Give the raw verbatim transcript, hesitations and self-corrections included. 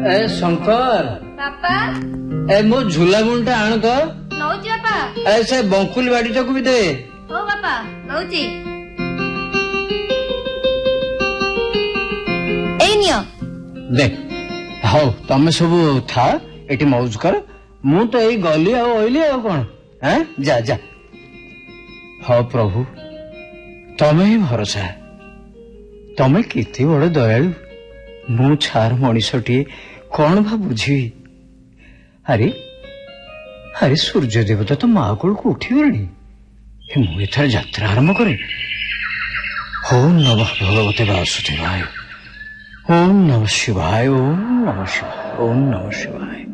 ए शंकर बापा ए मो झूला मुंडा आण तो नौची बापा ऐसे बंकुल बाड़ी चक भी दे हो बापा नौची ए नियो देख हाउ तमे सब था एटी मौज कर मु तो यही गली आ ओइली आ कोन हैं जा जा हाँ प्रभु तमे ही भरोसा तमे किति बड़ दयालु मु छार मनीषटी कौन भा बुझी अरे अरे सूर्य देवता तो माँ को उठी गले मुझे यात्रा आरंभ करे ओम नमः भगवते वासुदेवाय ओम नमः शिवाय ओम नमः शिवाय ओम नमः शिवाय।